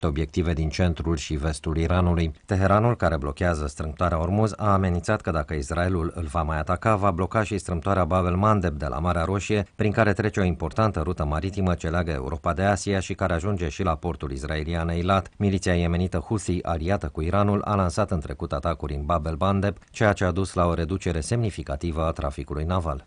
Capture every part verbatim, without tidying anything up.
obiective din centrul și vestul Iranului. Teheranul, care blochează strâmtoarea Ormuz, a amenințat că dacă Israelul îl va mai ataca, va bloca și strâmtoarea Bab el-Mandeb de la Marea Roșie, prin care trece o importantă rută maritimă ce leagă Europa de Asia și care ajunge și la portul israelian Eilat. Miliția yemenită Houthi, aliată cu Iranul, a lansat în trecut atacuri în Bab el-Mandeb, ceea ce a dus la o reducere semnificativă a traficului naval.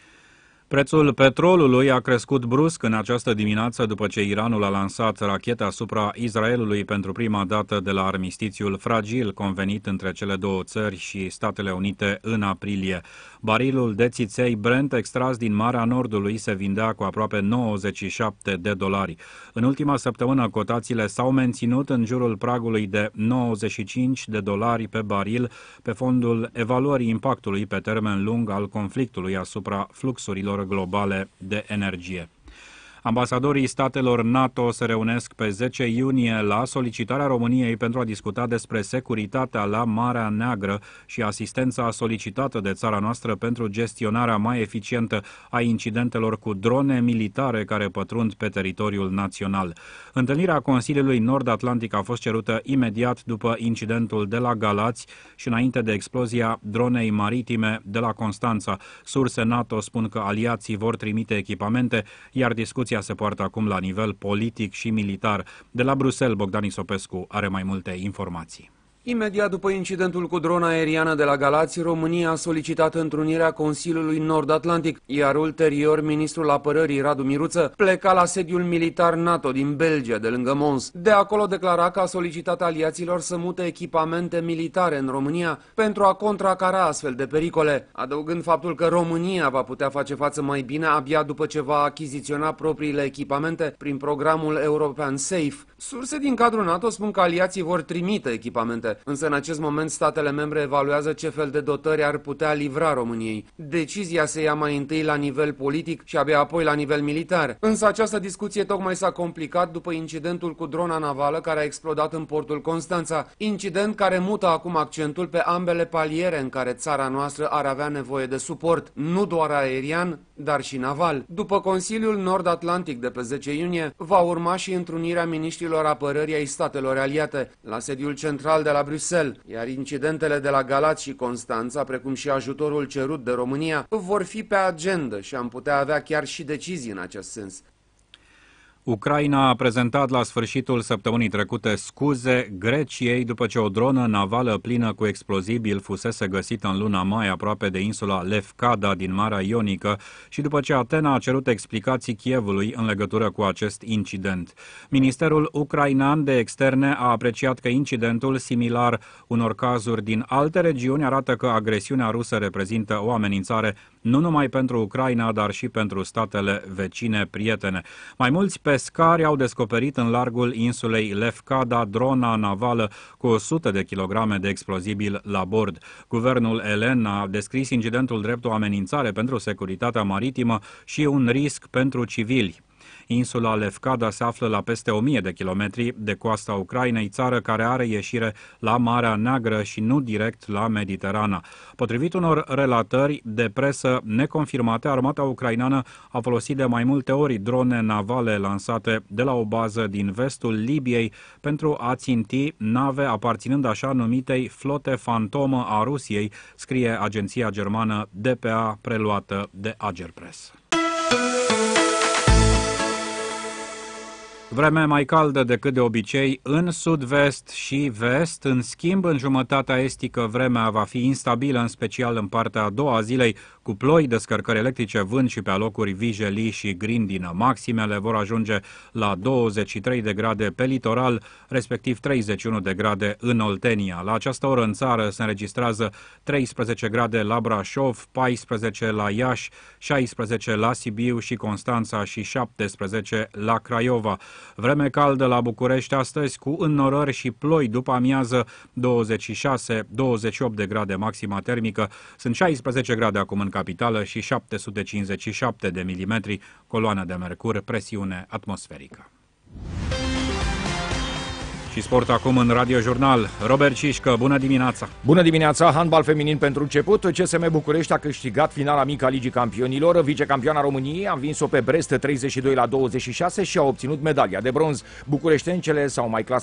Prețul petrolului a crescut brusc în această dimineață după ce Iranul a lansat rachete asupra Israelului pentru prima dată de la armistițiul fragil convenit între cele două țări și Statele Unite în aprilie. Barilul de țiței Brent extras din Marea Nordului se vindea cu aproape nouăzeci și șapte de dolari. În ultima săptămână, cotațiile s-au menținut în jurul pragului de nouăzeci și cinci de dolari pe baril pe fondul evaluării impactului pe termen lung al conflictului asupra fluxurilor globale de energie. Ambasadorii statelor NATO se reunesc pe zece iunie la solicitarea României pentru a discuta despre securitatea la Marea Neagră și asistența solicitată de țara noastră pentru gestionarea mai eficientă a incidentelor cu drone militare care pătrund pe teritoriul național. Întâlnirea Consiliului Nord-Atlantic a fost cerută imediat după incidentul de la Galați și înainte de explozia dronei maritime de la Constanța. Surse NATO spun că aliații vor trimite echipamente, iar discuția se poartă acum la nivel politic și militar. De la Bruxelles, Bogdan Isopescu are mai multe informații. Imediat după incidentul cu drona aeriană de la Galați, România a solicitat întrunirea Consiliului Nord-Atlantic, iar ulterior ministrul apărării Radu Miruță pleca la sediul militar NATO din Belgia, de lângă Mons. De acolo declara că a solicitat aliaților să mute echipamente militare în România pentru a contracara astfel de pericole, adăugând faptul că România va putea face față mai bine abia după ce va achiziționa propriile echipamente prin programul european SAFE. Surse din cadrul NATO spun că aliații vor trimite echipamente, însă în acest moment statele membre evaluează ce fel de dotări ar putea livra României. Decizia se ia mai întâi la nivel politic și abia apoi la nivel militar. Însă această discuție tocmai s-a complicat după incidentul cu drona navală care a explodat în portul Constanța, incident care mută acum accentul pe ambele paliere în care țara noastră ar avea nevoie de suport, nu doar aerian, dar și naval. După Consiliul Nord-Atlantic de pe zece iunie, va urma și întrunirea miniștrilor apărării ai statelor aliate la sediul central de la Bruxelles, iar incidentele de la Galați și Constanța, precum și ajutorul cerut de România, vor fi pe agendă și am putea avea chiar și decizii în acest sens. Ucraina a prezentat la sfârșitul săptămânii trecute scuze Greciei după ce o dronă navală plină cu explozibil fusese găsită în luna mai aproape de insula Lefkada din Marea Ionică și după ce Atena a cerut explicații Kievului în legătură cu acest incident. Ministerul ucrainean de externe a apreciat că incidentul, similar unor cazuri din alte regiuni, arată că agresiunea rusă reprezintă o amenințare nu numai pentru Ucraina, dar și pentru statele vecine prietene. Mai mulți pescari au descoperit în largul insulei Lefkada drona navală cu o sută de kilograme de explozibil la bord. Guvernul elen a descris incidentul drept o amenințare pentru securitatea maritimă și un risc pentru civili. Insula Lefkada se află la peste o mie de kilometri de coasta Ucrainei, țară care are ieșire la Marea Neagră și nu direct la Mediterana. Potrivit unor relatări de presă neconfirmate, armata ucraineană a folosit de mai multe ori drone navale lansate de la o bază din vestul Libiei pentru a ținti nave aparținând așa numitei flote fantomă a Rusiei, scrie agenția germană D P A, preluată de Agerpress. Vreme mai caldă decât de obicei în sud-vest și vest. În schimb, în jumătatea estică, vremea va fi instabilă, în special în partea a doua a zilei, cu ploi, descărcări electrice, vânt și pe alocuri vijelii și grindină. Maximele vor ajunge la douăzeci și trei de grade pe litoral, respectiv treizeci și unu de grade în Oltenia. La această oră în țară se înregistrează treisprezece grade la Brașov, paisprezece la Iași, șaisprezece la Sibiu și Constanța și șaptesprezece la Craiova. Vreme caldă la București astăzi, cu înnorări și ploi după amiază, douăzeci și șase - douăzeci și opt de grade maxima termică, sunt șaisprezece grade acum în capitală și șapte sute cincizeci și șapte de milimetri, coloană de mercur, presiune atmosferică. Și sport acum în Radio Jurnal. Robert Cișcă, bună dimineața! Bună dimineața! Handbal feminin pentru început. C S M București a câștigat finala mică a Ligii Campionilor. Vicecampioana României a învins-o pe Brest treizeci și doi la douăzeci și șase și a obținut medalia de bronz. Bucureștencele s-au mai clasat